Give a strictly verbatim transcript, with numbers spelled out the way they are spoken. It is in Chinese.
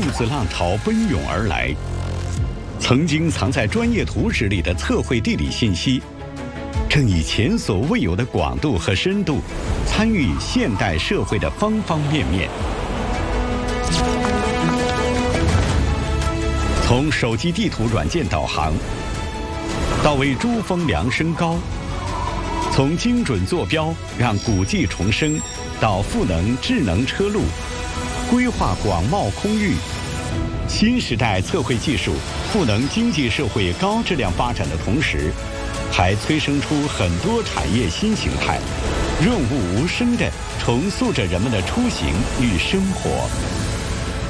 数字浪潮奔涌而来。曾经藏在专业图纸里的测绘地理信息，正以前所未有的广度和深度，参与现代社会的方方面面。从手机地图软件导航，到为珠峰量身高；从精准坐标让古迹重生，到赋能智能车路，规划广袤空域。新时代测绘技术赋能经济社会高质量发展的同时，还催生出很多产业新形态，润物无声地重塑着人们的出行与生活。